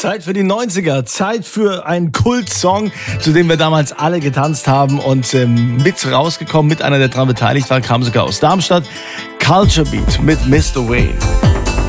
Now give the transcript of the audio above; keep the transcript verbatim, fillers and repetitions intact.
Zeit für die neunziger, Zeit für einen Kultsong, zu dem wir damals alle getanzt haben und ähm, mit rausgekommen, mit einer, der daran beteiligt war, kam sogar aus Darmstadt. Culture Beat mit Mister Wayne.